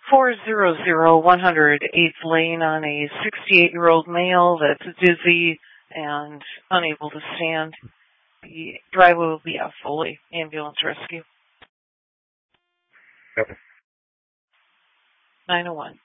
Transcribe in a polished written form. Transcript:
400 8th Lane on a 68-year-old male that's dizzy and unable to stand. The driveway will be out fully. Ambulance rescue. Okay. 901.